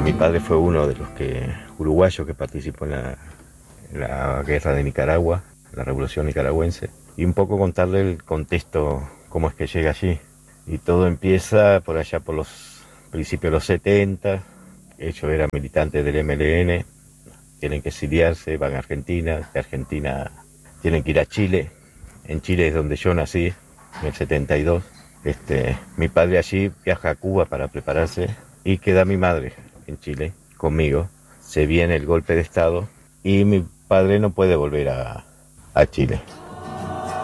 mi padre fue uno de los uruguayos que participó en la guerra de Nicaragua, la revolución nicaragüense, y un poco contarle el contexto, cómo es que llega allí. Y todo empieza por allá por los principios de los 70, ellos eran militantes del MLN, tienen que exiliarse, van a Argentina, de Argentina tienen que ir a Chile, en Chile es donde yo nací, en el 72. Mi padre allí viaja a Cuba para prepararse y queda mi madre en Chile conmigo. Se viene el golpe de Estado y mi padre no puede volver a Chile.